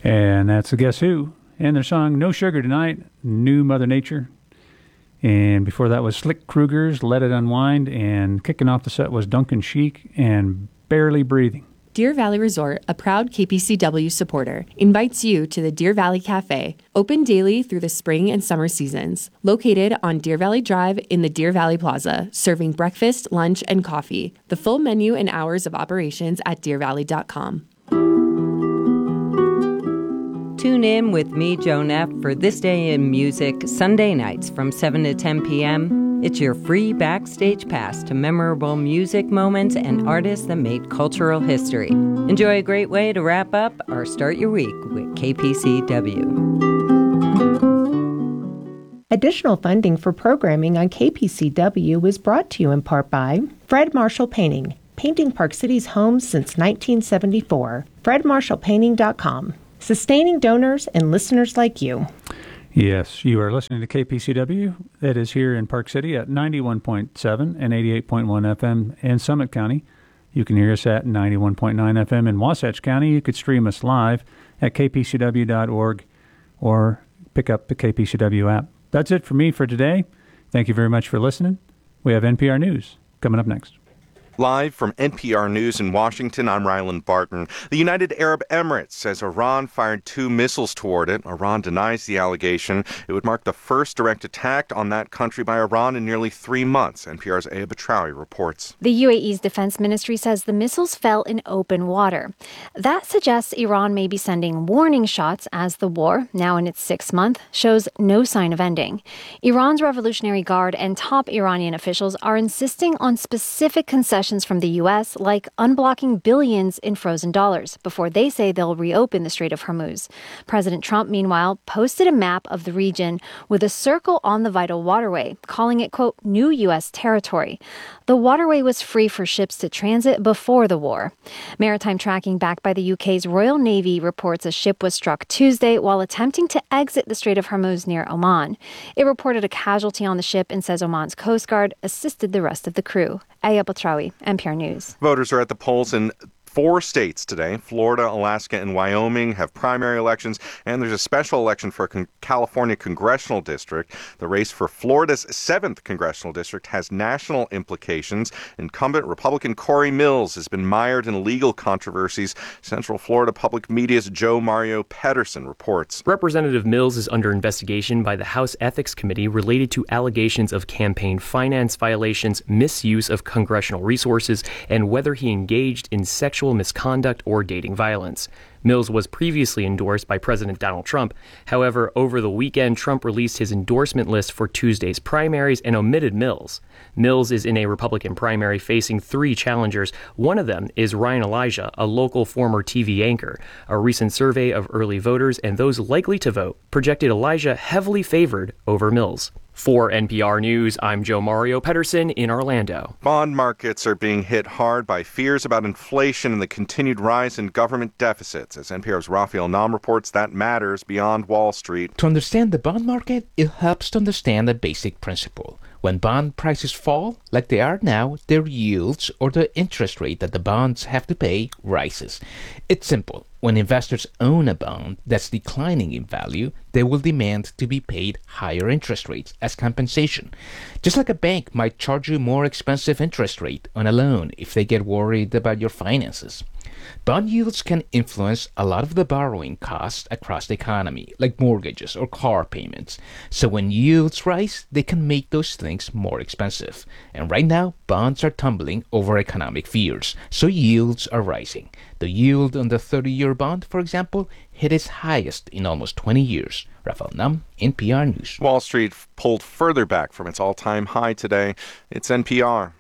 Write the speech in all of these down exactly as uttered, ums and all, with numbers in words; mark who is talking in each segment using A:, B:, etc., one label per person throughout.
A: And that's the Guess Who. And their song No Sugar Tonight, New Mother Nature. And before that was Slick Kruger's Let It Unwind. And kicking off the set was Duncan Sheik and Barely Breathing.
B: Deer Valley Resort, a proud K P C W supporter, invites you to the Deer Valley Cafe, open daily through the spring and summer seasons. Located on Deer Valley Drive in the Deer Valley Plaza, serving breakfast, lunch, and coffee. The full menu and hours of operations at deer valley dot com.
C: Tune in with me, Joan F., for This Day in Music, Sunday nights from seven to ten p.m. It's your free backstage pass to memorable music moments and artists that made cultural history. Enjoy a great way to wrap up or start your week with K P C W.
D: Additional funding for programming on K P C W is brought to you in part by Fred Marshall Painting, painting Park City's homes since nineteen seventy-four. fred marshall painting dot com. Sustaining donors and listeners like you.
A: Yes, you are listening to K P C W. That is here in Park City at ninety-one point seven and eighty-eight point one F M in Summit County. You can hear us at ninety-one point nine F M in Wasatch County. You could stream us live at k p c w dot org or pick up the K P C W app. That's it for me for today. Thank you very much for listening. We have N P R News coming up next.
E: Live from N P R News in Washington, I'm Ryland Barton. The United Arab Emirates says Iran fired two missiles toward it. Iran denies the allegation. It would mark the first direct attack on that country by Iran in nearly three months. N P R's Aya Batrawi reports.
F: The U A E's defense ministry says the missiles fell in open water. That suggests Iran may be sending warning shots as the war, now in its sixth month, shows no sign of ending. Iran's Revolutionary Guard and top Iranian officials are insisting on specific concessions from the U S, like unblocking billions in frozen dollars, before they say they'll reopen the Strait of Hormuz. President Trump, meanwhile, posted a map of the region with a circle on the vital waterway, calling it, quote, new U S territory. The waterway was free for ships to transit before the war. Maritime tracking backed by the U K's Royal Navy reports a ship was struck Tuesday while attempting to exit the Strait of Hormuz near Oman. It reported a casualty on the ship and says Oman's Coast Guard assisted the rest of the crew. Aya Batrawi, N P R News.
E: Voters are at the polls in four states today. Florida, Alaska, and Wyoming have primary elections, and there's a special election for a con- California congressional district. The race for Florida's seventh congressional district has national implications. Incumbent Republican Corey Mills has been mired in legal controversies. Central Florida Public Media's Joe Mario Pedersen reports.
G: Representative Mills is under investigation by the House Ethics Committee related to allegations of campaign finance violations, misuse of congressional resources, and whether he engaged in sexual misconduct or dating violence. Mills was previously endorsed by President Donald Trump. However, over the weekend, Trump released his endorsement list for Tuesday's primaries and omitted Mills. Mills is in a Republican primary facing three challengers. One of them is Ryan Elijah, a local former T V anchor. A recent survey of early voters and those likely to vote projected Elijah heavily favored over Mills. For N P R News, I'm Joe Mario Pedersen in Orlando.
E: Bond markets are being hit hard by fears about inflation and the continued rise in government deficits. As N P R's Raphael Nam reports, that matters beyond Wall Street.
H: To understand the bond market, it helps to understand a basic principle. When bond prices fall, like they are now, their yields, or the interest rate that the bonds have to pay, rises. It's simple. When investors own a bond that's declining in value, they will demand to be paid higher interest rates as compensation. Just like a bank might charge you more expensive interest rate on a loan if they get worried about your finances. Bond yields can influence a lot of the borrowing costs across the economy, like mortgages or car payments. So when yields rise, they can make those things more expensive. And right now, bonds are tumbling over economic fears, so yields are rising. The yield on the thirty-year bond, for example, hit its highest in almost twenty years. Raphael Nam, N P R News.
E: Wall Street pulled further back from its all-time high today. It's N P R.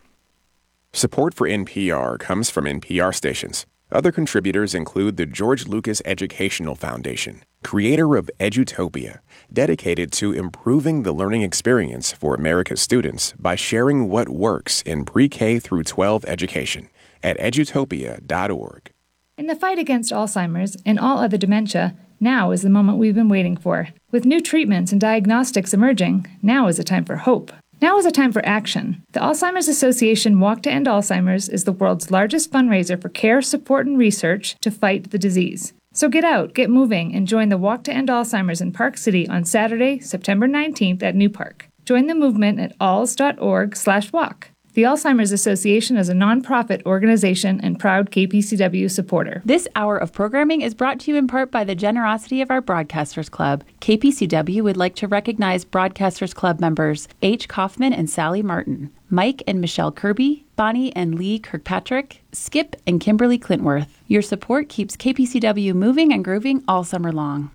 I: Support for N P R comes from N P R stations. Other contributors include the George Lucas Educational Foundation, creator of Edutopia, dedicated to improving the learning experience for America's students by sharing what works in pre-K through twelve education at edutopia dot org.
J: In the fight against Alzheimer's and all other dementia, now is the moment we've been waiting for. With new treatments and diagnostics emerging, now is a time for hope. Now is a time for action. The Alzheimer's Association Walk to End Alzheimer's is the world's largest fundraiser for care, support, and research to fight the disease. So get out, get moving, and join the Walk to End Alzheimer's in Park City on Saturday, September nineteenth at New Park. Join the movement at alz.org slash walk. The Alzheimer's Association is a nonprofit organization and proud K P C W supporter.
K: This hour of programming is brought to you in part by the generosity of our Broadcasters Club. K P C W would like to recognize Broadcasters Club members H. Kaufman and Sally Martin, Mike and Michelle Kirby, Bonnie and Lee Kirkpatrick, Skip and Kimberly Clintworth. Your support keeps K P C W moving and grooving all summer long.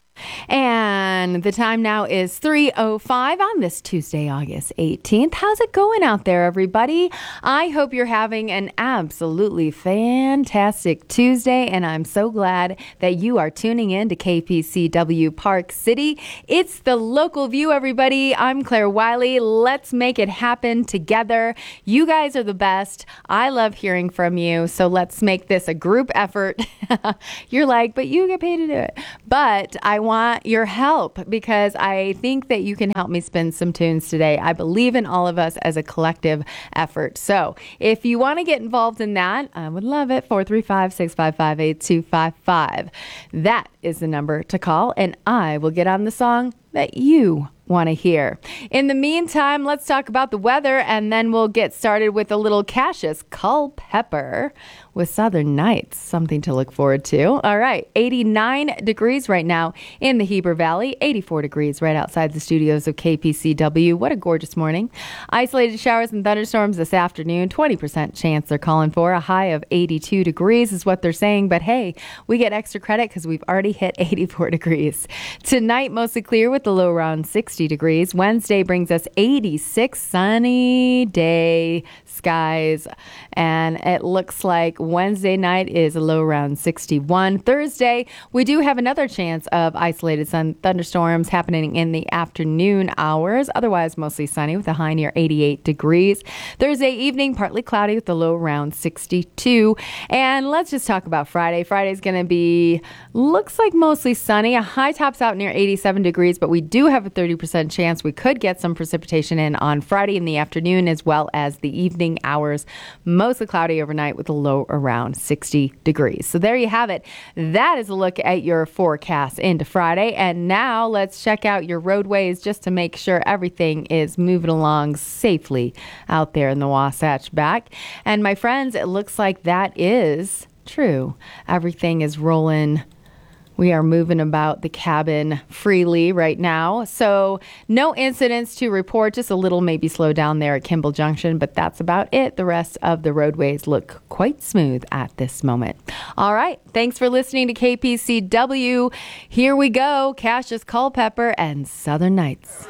B: And the time now is three oh five on this Tuesday, August eighteenth. How's it going out there, everybody? I hope you're having an absolutely fantastic Tuesday, and I'm so glad that you are tuning in to K P C W Park City. It's the local view, everybody. I'm Claire Wiley. Let's make it happen together. You guys are the best. I love hearing from you, so let's make this a group effort. You're like, but you get paid to do it. But I want your help because I think that you can help me spin some tunes today. I believe in all of us as a collective effort. So if you want to get involved in that, I would love it. four three five, six five five, eight two five five. That is the number to call, and I will get on the song that you want to hear. In the meantime, let's talk about the weather, and then we'll get started with a little Cassius Culpepper with Southern Nights. Something to look forward to. All right, eighty-nine degrees right now in the Heber Valley, eighty-four degrees right outside the studios of K P C W. What a gorgeous morning. Isolated showers and thunderstorms this afternoon, twenty percent chance they're calling for. A high of eighty-two degrees is what they're saying, but hey, we get extra credit because we've already hit eighty-four degrees. Tonight, mostly clear with the low around sixty degrees. Wednesday brings us eighty-six, sunny day skies, and it looks like Wednesday night is a low around sixty-one. Thursday, we do have another chance of isolated sun thunderstorms happening in the afternoon hours. Otherwise, mostly sunny with a high near eighty-eight degrees. Thursday evening, partly cloudy with the low around sixty-two. And let's just talk about Friday. Friday's going to be, looks like mostly sunny. A high tops out near eighty-seven degrees, but we do have a thirty percent chance we could get some precipitation in on Friday in the afternoon as well as the evening hours. Mostly cloudy overnight with a low around sixty degrees. So there you have it. That is a look at your forecast into Friday. And now let's check out your roadways just to make sure everything is moving along safely out there in the Wasatch back. And my friends, it looks like that is true. Everything is rolling. We are moving about the cabin freely right now. So no incidents to report, just a little maybe slow down there at Kimball Junction, but that's about it. The rest of the roadways look quite smooth at this moment. All right. Thanks for listening to K P C W. Here we go. Cassius Culpepper and Southern Nights.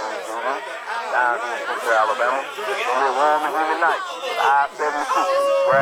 L: Alabama. Warm and humid night. I seventy-two.